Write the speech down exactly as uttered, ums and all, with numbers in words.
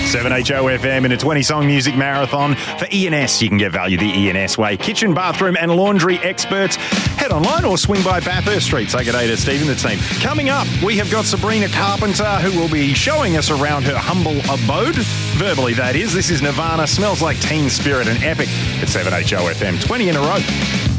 seven H O F M in a twenty-song music marathon for E and S. You can get value the E and S way. Kitchen, bathroom and laundry experts. Head online or swing by Bathurst Street. Say good day to Steve and the team. Coming up, we have got Sabrina Carpenter, who will be showing us around her humble abode. Verbally, that is. This is Nirvana. Smells like teen spirit and epic at seven H O F M. twenty in a row.